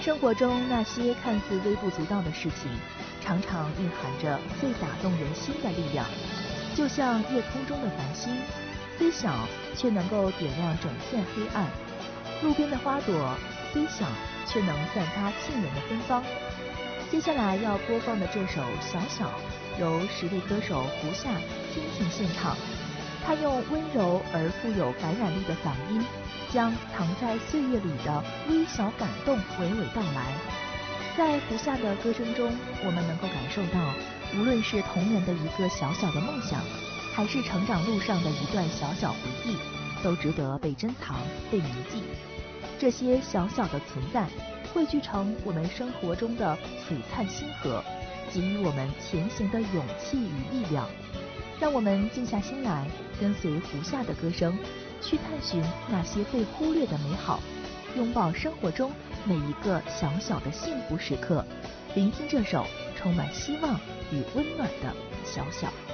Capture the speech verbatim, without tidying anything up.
生活中那些看似微不足道的事情，常常蕴含着最打动人心的力量，就像夜空中的繁星，虽小却能够点亮整片黑暗；路边的花朵，虽小却能散发沁人的芬芳。接下来要播放的这首《小小》，由实力歌手胡夏倾情献唱。他用温柔而富有感染力的嗓音，将藏在岁月里的微小感动娓娓道来。在胡夏的歌声中，我们能够感受到，无论是童年的一个小小的梦想，还是成长路上的一段小小回忆，都值得被珍藏、被铭记。这些小小的存在，汇聚成我们生活中的璀璨星河，给予我们前行的勇气与力量。让我们静下心来，跟随胡夏的歌声，去探寻那些被忽略的美好，拥抱生活中每一个小小的幸福时刻，聆听这首充满希望与温暖的小小。